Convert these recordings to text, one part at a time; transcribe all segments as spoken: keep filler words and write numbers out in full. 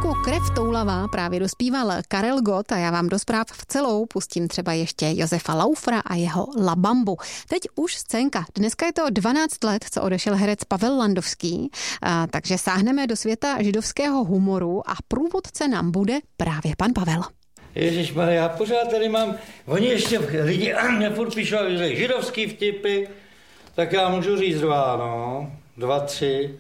Písničku Krev toulavá právě dospíval Karel Gott a já vám do zpráv v celou pustím třeba ještě Josefa Laufra a jeho La Bambu. Teď už scénka. Dneska je to dvanáct let, co odešel herec Pavel Landovský, a, takže sáhneme do světa židovského humoru a průvodce nám bude právě pan Pavel. Ježišmarja, já pořád tady mám, oni ještě lidi mě furt píšou, že židovský vtipy, tak já můžu říct dva, no, dva, tři.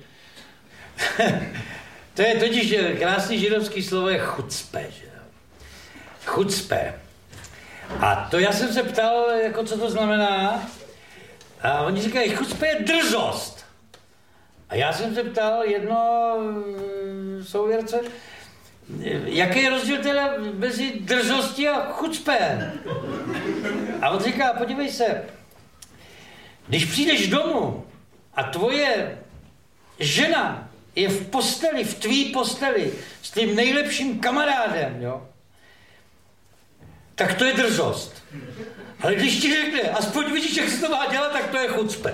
To je totiž krásný židovský slovo je chucpe, že jo. Chucpe. A to já jsem se ptal, jako co to znamená. A oni říkají, chucpe je drzost. A já jsem se ptal jedno souvěrce, jaký je rozdíl teda mezi drzostí a chucpe? A on říká, podívej se, když přijdeš domů a tvoje žena je v posteli, v tvý posteli, s tím nejlepším kamarádem, jo, tak to je drzost. Ale když ti řekne, aspoň vidíš, jak se to má dělat, tak to je chucpe.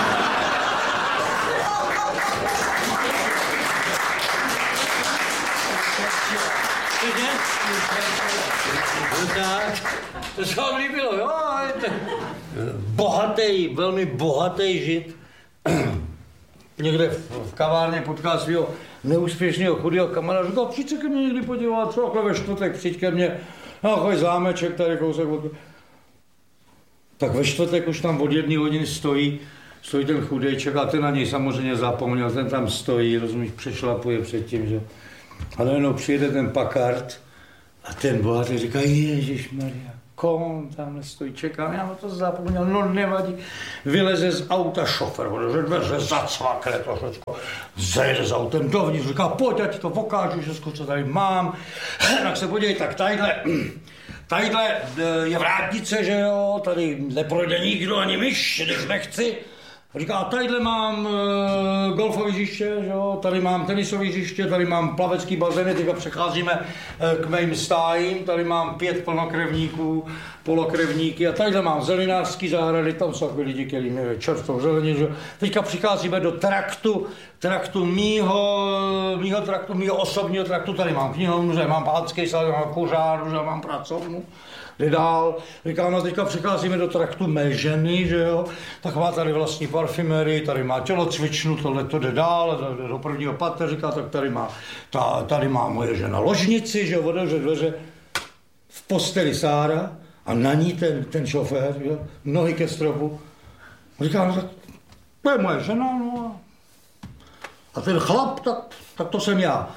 No tak, to se vám líbilo, jo, je to bohatý, velmi bohatý žid. Někde v kavárně potkal svého neúspěšného chudého kamaráda, říkal, přijď se ke mně někdy podívat, co takhle ve čtvrtek, přijď ke mně, takový zámeček tady kousek od... Tak ve čtvrtek už tam od jedné hodiny stojí, stojí ten chudejček a ten na něj samozřejmě zapomněl, ten tam stojí, rozumíš, přešlapuje předtím, že... A najednou přijede ten Packard a ten bohatý říká, ježišmarja, kon tamhle stojí, čekám, já to zapomněl, no nevadí. Vyleze z auta šofer, že dveře zacvakne to všechno, zajede z autem dovnitř, říká, pojď, já ti to pokážu, že co tady mám. Tak se podívej, tak tadyhle, tadyhle je vrátnice, že jo, tady neprojde nikdo, ani myš, když nechci. Říká, tadyhle mám e, golfové hřiště, tady mám tenisové hřiště, tady mám plavecký bazény, teďka přecházíme e, k mým stájím, tady mám pět plnokrevníků, polokrevníky a tadyhle mám zelenářský zahrady, tam jsou takový lidi, který mě čertou zeleně, že? Teďka přicházíme do traktu, traktu mýho, mýho traktu, mýho osobního traktu, tady mám knihovnu, že mám pánský sál, mám kuřárnu, že mám pracovnu. Jde dál, říká, no teďka přicházíme do traktu mé ženy, že jo, tak má tady vlastní parfumerii, tady má tělocvičnu, tohle to jde dál, jde do prvního patra, říká, tak tady má, ta, tady má moje žena ložnici, že jo, otevře dveře, v posteli Sára a na ní ten, ten šofér, jo, nohy ke stropu. Říká, no tak to je moje žena, no a ten chlap, tak, tak to jsem já.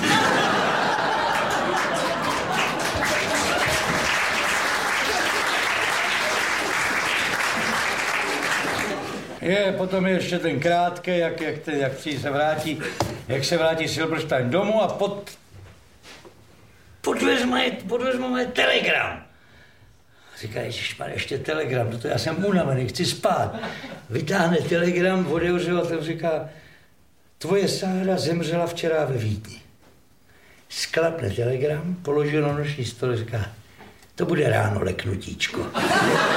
Je, potom je ještě ten krátký, jak, jak, jak se vrátí, jak se vrátí Silberstein domů a pod, pod dveřma mají telegram. Říká, ježišmarja, ještě telegram, toto já jsem unavený, chci spát. Vytáhne telegram, otevře a ten říká, tvoje Sára zemřela včera ve Vídni. Sklapne telegram, položil na noční stůl a říká, to bude ráno leknutíčko.